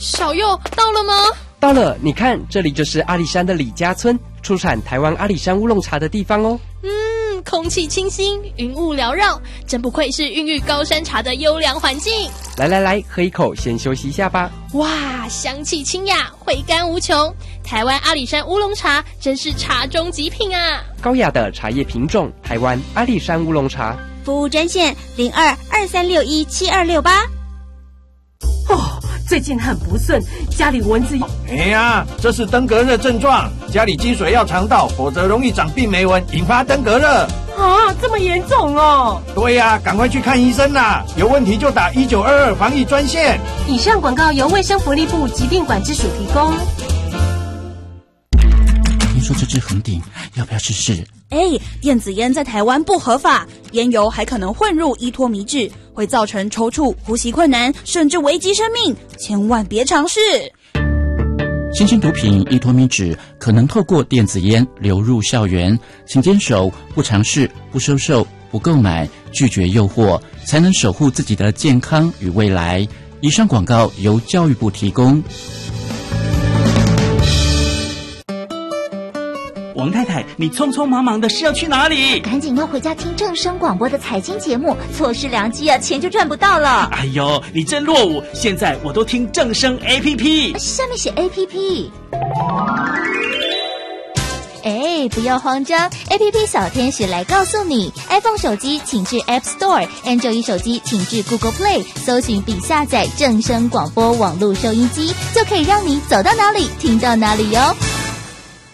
小佑到了吗？ 到了，你看，这里就是阿里山的李家村，出产台湾阿里山乌龙茶的地方哦。 空气清新，云雾缭绕，真不愧是孕育高山茶的优良环境。 来，喝一口，先休息一下吧。 哇，香气清雅，回甘无穷。台湾阿里山乌龙茶真是茶中极品啊！ 高雅的茶叶品种，台湾阿里山乌龙茶。 服务专线0223617268。 最近很不顺，家里蚊子。 哎呀，这是登革热症状，家里积水要常倒，否则容易长病媒蚊，引发登革热。 啊，这么严重哦！ 对呀，赶快去看医生啦！有问题就打1922防疫专线。 以上广告由卫生福利部疾病管制署提供。 听说这支红顶，要不要试试？ 电子烟在台湾不合法，烟油还可能混入依托醚质，会造成抽搐、呼吸困难，甚至危及生命，千万别尝试。 新型毒品依托醚质可能透过电子烟流入校园，请坚守不尝试、不收受、不购买、拒绝诱惑，才能守护自己的健康与未来。以上广告由教育部提供。 王太太，你匆匆忙忙的是要去哪里？ 赶紧要回家听正声广播的财经节目，错失良机啊，钱就赚不到了。 哎呦，你真落伍！现在我都听正声 APP， 下面写 APP。不要慌张 ，APP 小天使来告诉你 ，iPhone 手机请至 App Store，Android 手机请至 Google Play， 搜寻并下载正声广播网络收音机，就可以让你走到哪里听到哪里哟。